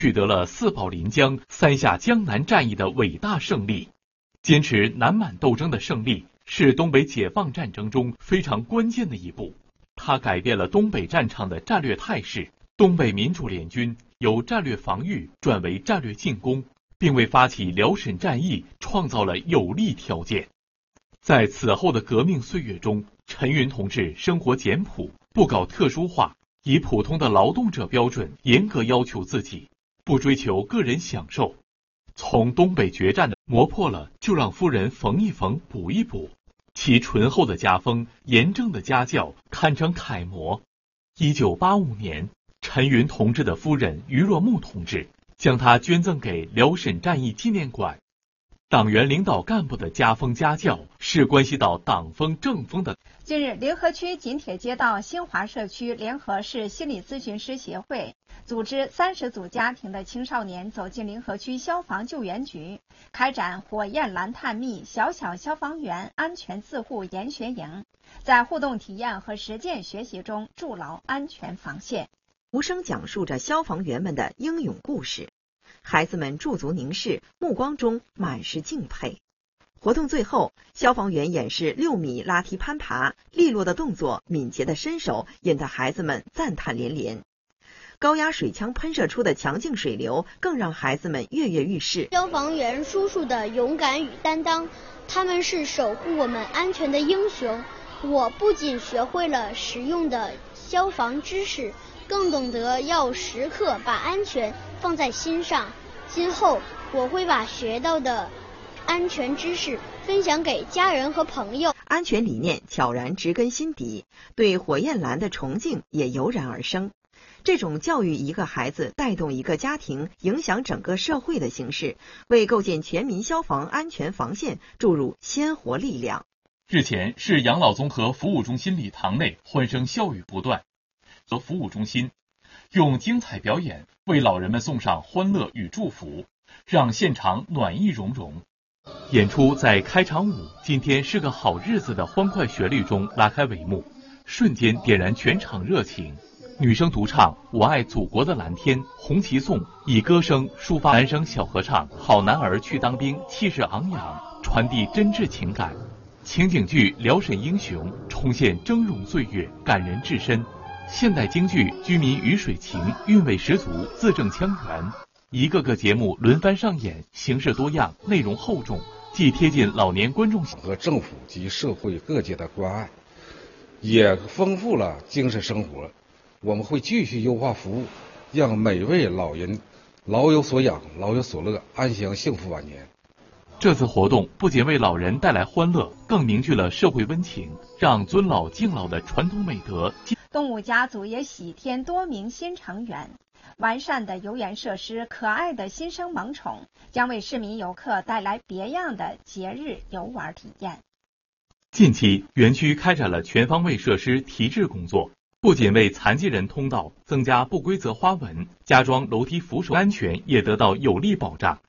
取得了四保临江、三下江南战役的伟大胜利。坚持南满斗争的胜利是东北解放战争中非常关键的一步，它改变了东北战场的战略态势。东北民主联军由战略防御转为战略进攻，并为发起辽沈战役创造了有利条件。在此后的革命岁月中，陈云同志生活简朴，不搞特殊化，以普通的劳动者标准严格要求自己，不追求个人享受。从东北决战的磨破了就让夫人缝一缝补一补，其醇厚的家风、严正的家教堪称楷模。1985年，陈云同志的夫人于若木同志将他捐赠给辽沈战役纪念馆。党员领导干部的家风家教是关系到党风政风的。 近日，临河区锦铁街道新华社区联合市心理咨询师协会组织30组家庭的青少年走进临河区消防救援局，开展火焰蓝探秘小小消防员安全自护研学营，在互动体验和实践学习中筑牢安全防线。 无声讲述着消防员们的英勇故事，孩子们驻足凝视，目光中满是敬佩。活动最后，消防员演示6米拉梯攀爬，利落的动作，敏捷的身手，引得孩子们赞叹连连。高压水枪喷射出的强劲水流，更让孩子们跃跃欲试。 消防员叔叔的勇敢与担当，他们是守护我们安全的英雄。我不仅学会了实用的消防知识，更懂得要时刻把安全放在心上。今后我会把学到的安全知识分享给家人和朋友。 安全理念悄然植根心底，对火焰蓝的崇敬也油然而生。这种教育一个孩子带动一个家庭影响整个社会的形式，为构建全民消防安全防线注入鲜活力量。 日前，市养老综合服务中心礼堂内欢声笑语不断，和服务中心用精彩表演为老人们送上欢乐与祝福，让现场暖意融融。演出在开场舞今天是个好日子的欢快旋律中拉开帷幕，瞬间点燃全场热情。女生独唱我爱祖国的蓝天红旗颂，以歌声抒发；男生小合唱好男儿去当兵气势昂扬，传递真挚情感。情景剧辽沈英雄重现峥嵘岁月，感人至深。现代京剧居民鱼水情韵味十足，字正腔圆。一个个节目轮番上演，形式多样，内容厚重，既贴近老年观众和政府及社会各界的关爱，也丰富了精神生活。我们会继续优化服务，让每位老人老有所养，老有所乐，安享幸福晚年。 这次活动不仅为老人带来欢乐，更凝聚了社会温情，让尊老敬老的传统美德。 动物家族也喜添多名新成员，完善的游园设施，可爱的新生萌宠，将为市民游客带来别样的节日游玩体验。 近期，园区开展了全方位设施提质工作，不仅为残疾人通道增加不规则花纹，加装楼梯扶手，安全也得到有力保障。